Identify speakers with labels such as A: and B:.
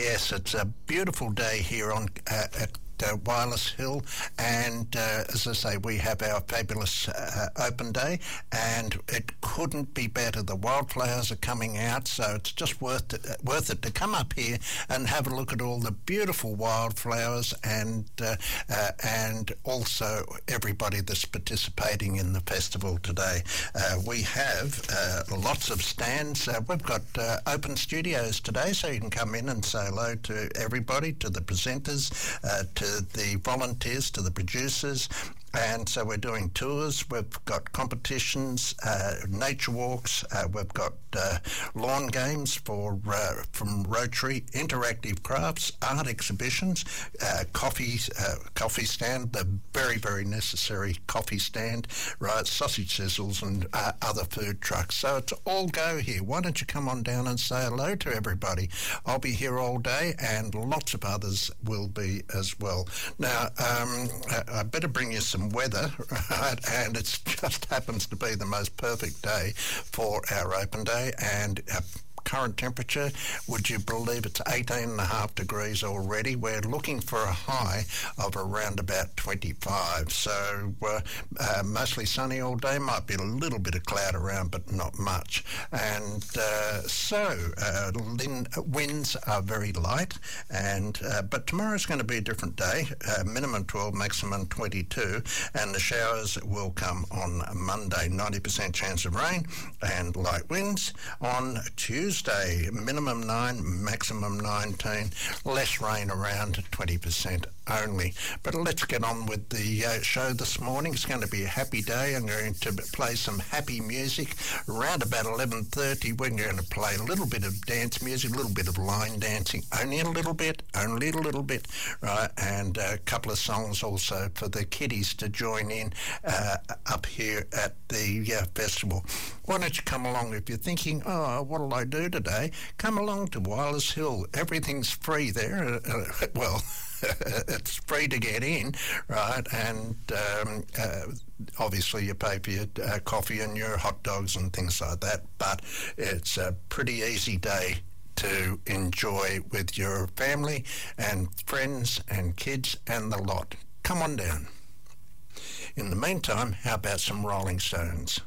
A: Yes, it's a beautiful day here on at Wireless Hill, and as I say, we have our fabulous open day, and it couldn't be better. The wildflowers are coming out, so it's just worth it to come up here and have a look at all the beautiful wildflowers, and also everybody that's participating in the festival today. We have lots of stands. We've got open studios today, so you can come in and say hello to everybody, to the presenters, to the volunteers, to the producers. And so we're doing tours, we've got competitions, nature walks, we've got lawn games from Rotary, interactive crafts, art exhibitions, coffee stand, the very, very necessary coffee stand, right, sausage sizzles and other food trucks. So it's all go here. Why don't you come on down and say hello to everybody? I'll be here all day, and lots of others will be as well. Now, I better bring you some weather, right? And it just happens to be the most perfect day for our open day, and current temperature, would you believe it's 18.5 degrees already? We're looking for a high of around about 25. So mostly sunny all day, might be a little bit of cloud around, but not much. And winds are very light, and but tomorrow's going to be a different day, minimum 12, maximum 22, and the showers will come on Monday, 90% chance of rain and light winds. On Tuesday, minimum 9, maximum 19, less rain around 20% only. But let's get on with the show this morning. It's going to be a happy day. I'm going to play some happy music. Around about 11:30, we're going to play a little bit of dance music, a little bit of line dancing, only a little bit, right? And a couple of songs also for the kiddies to join in up here at the festival. Why don't you come along? If you're thinking, oh, what'll I do today? Come along to Wireless Hill. Everything's free there. Well, it's free to get in, right? And obviously you pay for your coffee and your hot dogs and things like that, but it's a pretty easy day to enjoy with your family and friends and kids and the lot. Come on down. In the meantime, how about some Rolling Stones?